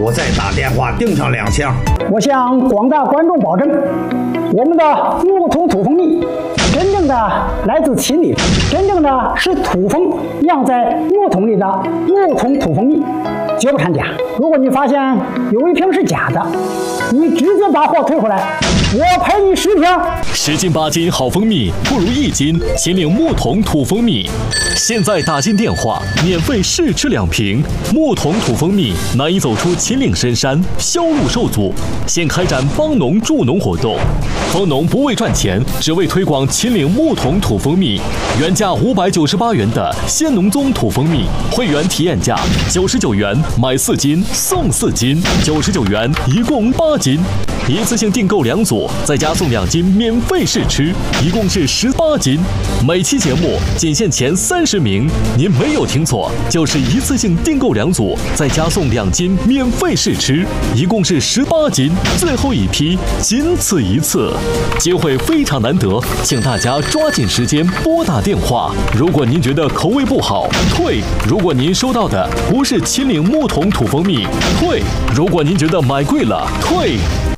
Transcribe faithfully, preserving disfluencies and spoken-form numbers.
我再打电话订上两箱。 我向广大观众保证，我们的木桶土蜂蜜真正的来自秦岭，真正的是土蜂酿在木桶里的木桶土蜂蜜，绝不掺假。如果你发现有一瓶是假的，你直接把货退回来，我赔你十瓶。 十斤八斤好蜂蜜不如一斤秦岭木桶土蜂蜜。现在打进电话，免费试吃两瓶木桶土蜂蜜，难以走出秦岭深山，销路受阻。现开展帮农助农活动，蜂农不为赚钱，只为推广秦岭木桶土蜂蜜。原价五百九十八元的鲜农宗土蜂蜜，会员体验价九十九元买四斤送四斤，九十九元一共八斤。一次性订购两组，再加送两斤免费试吃，一共是十八斤。每期节目仅限前三十名，您没有听错，就是一次性订购两组，再加送两斤免费试吃，一共是十八斤。最后一批仅此一次，机会非常难得，请大家抓紧时间拨打电话。如果您觉得口味不好，退；如果您收到的不是秦岭木桶土蜂蜜，退；如果您觉得买贵了，退。